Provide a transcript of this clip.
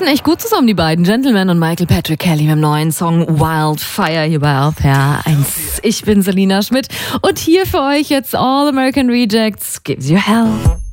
passen echt gut zusammen, die beiden Gentlemen und Michael Patrick Kelly mit dem neuen Song Wildfire hier bei RPR 1. Ich bin Selina Schmidt und hier für euch jetzt All American Rejects Gives You Hell.